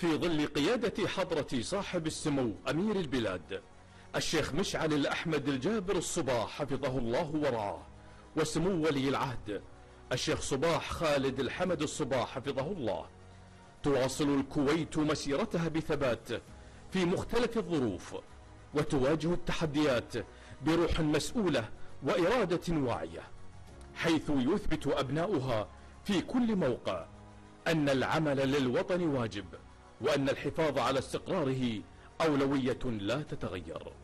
في ظل قيادة حضرة صاحب السمو أمير البلاد الشيخ مشعل الأحمد الجابر الصباح حفظه الله ورعاه، وسمو ولي العهد الشيخ صباح خالد الحمد الصباح حفظه الله، تواصل الكويت مسيرتها بثبات في مختلف الظروف، وتواجه التحديات بروح مسؤولة وإرادة واعية، حيث يثبت أبناؤها في كل موقع أن العمل للوطن واجب، وأن الحفاظ على استقراره أولوية لا تتغير.